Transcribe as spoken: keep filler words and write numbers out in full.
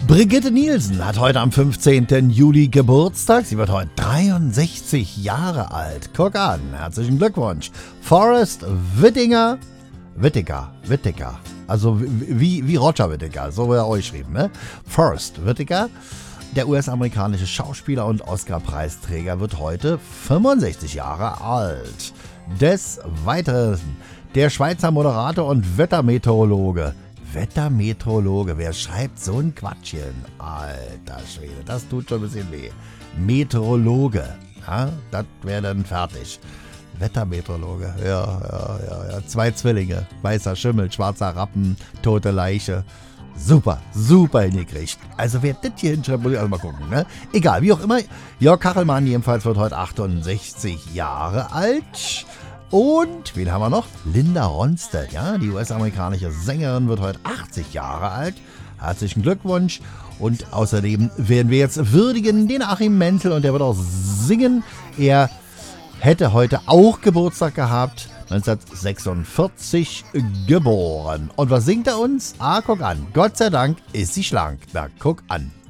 Brigitte Nielsen hat heute am fünfzehnten Juli Geburtstag. Sie wird heute dreiundsechzig Jahre alt. Guck an, herzlichen Glückwunsch. Forrest Whitaker, Whitaker, Whitaker, also wie, wie Roger Whittaker, so wird er euch geschrieben, ne? Forrest Whitaker, der U S-amerikanische Schauspieler und Oscar-Preisträger, wird heute fünfundsechzig Jahre alt. Des Weiteren der Schweizer Moderator und Wettermeteorologe. Wettermeteorologe, wer schreibt so ein Quatschchen? Alter Schwede, das tut schon ein bisschen weh. Meteorologe, ja, das wäre dann fertig. Wettermeteorologe, ja, ja, ja, ja. Zwei Zwillinge, weißer Schimmel, schwarzer Rappen, tote Leiche. Super, super hingekriegt. Also wer das hier hinschreibt, muss ich also mal gucken, ne? Egal, wie auch immer. Jörg Kachelmann jedenfalls wird heute achtundsechzig Jahre alt. Und, wen haben wir noch? Linda Ronstadt, ja, die U S-amerikanische Sängerin, wird heute achtzig Jahre alt. Herzlichen Glückwunsch. Und außerdem werden wir jetzt würdigen den Achim Mentzel und der wird auch singen. Er hätte heute auch Geburtstag gehabt, neunzehnhundertsechsundvierzig geboren. Und was singt er uns? Ah, guck an. Gott sei Dank ist sie schlank. Na, guck an.